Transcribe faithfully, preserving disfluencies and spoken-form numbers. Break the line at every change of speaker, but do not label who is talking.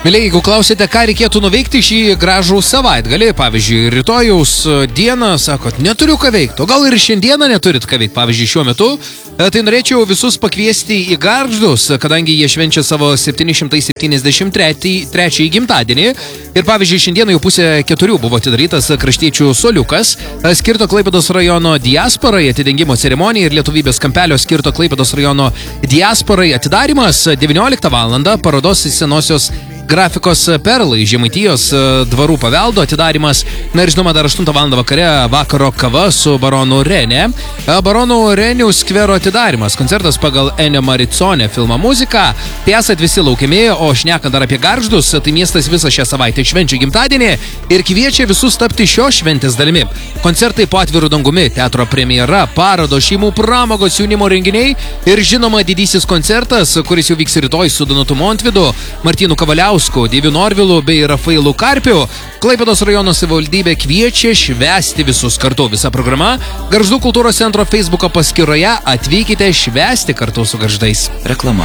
Mėlyje, jeigu klausite, ką reikėtų nuveikti šį gražų savaitgalį, pavyzdžiui, rytojaus dieną, sakot, neturiu ką veikti, o gal ir šiandieną neturit ką veikti, pavyzdžiui, šiuo metu, tai norėčiau visus pakviesti į Gargždus, kadangi jie švenčia savo septyni šimtai septyniasdešimt trečiąjį gimtadienį. Ir pavyzdžiui, šiandieną jau pusė keturių buvo atidarytas kraštiečių suoliukas, skirto Klaipėdos rajono diasporai atidengimo ceremonija ir lietuvybės kampelio skirto Klaipėdos rajono diasporai atidarymas devynioliktą valandą parodos senosios grafikos perlai Žemaitijos dvarų paveldo atidarymas. Na ir žinoma, dar aštuntą valandą vakare vakaro kava su baronu Renė. Baronų Renių skvero atidarymas. Koncertas pagal Ennio Morricone filmą muziką. Tai esat visi laukiami, o šnekant dar apie Gargždus, tai miestas visą šią savaitę švenčia gimtadienį ir kviečia visus tapti šios šventės dalimi. Koncertai po atvirų dangumi, teatro premjera, parodo, šeimų pramogos, jaunimo renginiai ir žinoma didysis koncertas, kuris jau vyks rytoj su Donatu Montvydu, Martynu Kavaliausku, Deiviu Norvilu bei Rafailu Karpiu. Klaipėdos rajono savivaldybė kviečia švęsti visus kartu. Visa programa Gargždų kultūros centro Facebooko paskyroje. Atvykite švęsti kartu su gargždais.
Reklama.